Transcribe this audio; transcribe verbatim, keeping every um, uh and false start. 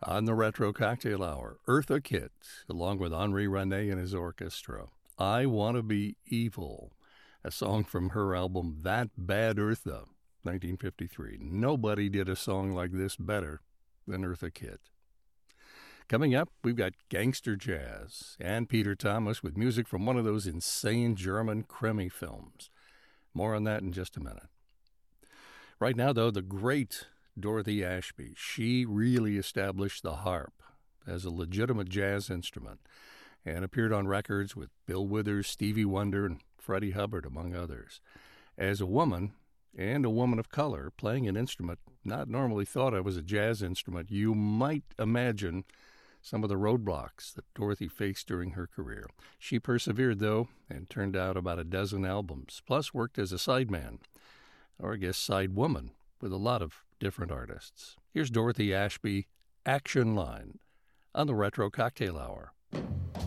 On the Retro Cocktail Hour, Eartha Kitt, along with Henri René and his orchestra. I Want to Be Evil, a song from her album That Bad Eartha, nineteen fifty-three. Nobody did a song like this better than Eartha Kitt. Coming up, we've got gangster jazz and Peter Thomas with music from one of those insane German Krimi films. More on that in just a minute. Right now, though, the great Dorothy Ashby. She really established the harp as a legitimate jazz instrument and appeared on records with Bill Withers, Stevie Wonder, and Freddie Hubbard, among others. As a woman, and a woman of color, playing an instrument not normally thought of as a jazz instrument, you might imagine some of the roadblocks that Dorothy faced during her career. She persevered, though, and turned out about a dozen albums, plus worked as a sideman, or I guess side woman, with a lot of different artists. Here's Dorothy Ashby, Action Line, on the Retro Cocktail Hour.